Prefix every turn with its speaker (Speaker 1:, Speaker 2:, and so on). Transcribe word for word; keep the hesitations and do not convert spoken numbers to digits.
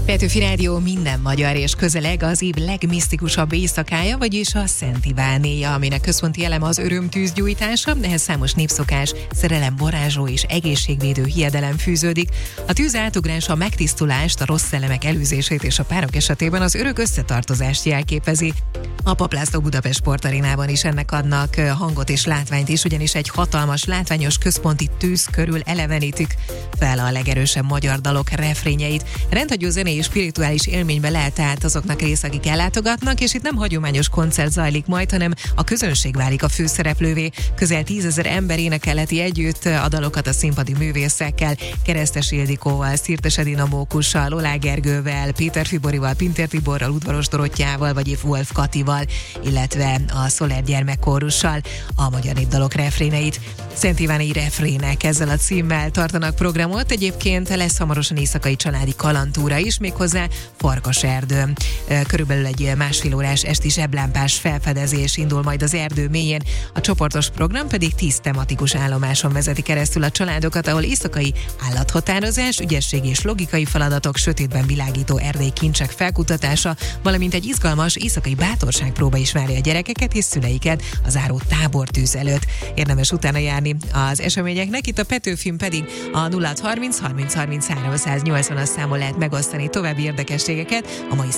Speaker 1: Petőfi Rádió minden magyar és közeleg az év legmisztikusabb éjszakája, vagyis a Szent Ivánéja, aminek központi eleme az örömtűz gyújtása, ehhez számos népszokás, szerelem varázsló és egészségvédő hiedelem fűződik. A tűz átugrása a megtisztulást, a rossz szellemek elűzését és a párok esetében az örök összetartozást jelképezi. A Papp László Budapest Sportarénában is ennek adnak hangot és látványt is, ugyanis egy hatalmas, látványos központi tűz körül elevenítik fel a legerősebb magyar dalok refrényeit. Rendhagyó zenei és spirituális élménybe lehet tehát azoknak rész, akik ellátogatnak, és itt nem hagyományos koncert zajlik majd, hanem a közönség válik a főszereplővé. Közel tízezer ember énekelheti együtt a dalokat a színpadi művészekkel, Keresztes Ildikóval, Szirtes Edina Mókussal, Lolá Gergővel, Péter Fiborival, Pintér Tiborral, Udvaros Dorottyával, vagy Wolf Katival, illetve a Szoller gyermekkórussal a magyar népdalok refréneit. Szent Iványi refrének ezzel a címmel tartanak programot. Egyébként lesz hamarosan éjszakai családi kalandtúra is, méghozzá Farkaserdőn. Körülbelül egy másfél órás esti zseblámpás felfedezés indul majd az erdő mélyén. A csoportos program pedig tíz tematikus állomáson vezeti keresztül a családokat, ahol éjszakai állathatározás, ügyesség és logikai feladatok, sötétben világító erdei kincsek felkutatása, valamint egy izgalmas éjszakai bátorságpróba is várja a gyerekeket és szüleiket az záró tábortűz előtt. Érdemes utána járni az eseményeknek, itt a Petőfin pedig a nulla harminc harminc harminc háromszáznyolcvan számon lehet megosztani további érdekességeket a mai